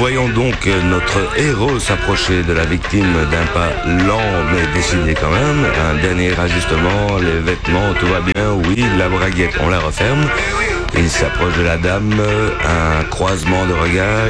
voyons donc notre héros s'approcher de la victime d'un pas lent mais décidé quand même. Un dernier ajustement, les vêtements, tout va bien, oui, la braguette, on la referme. Il s'approche de la dame, un croisement de regard,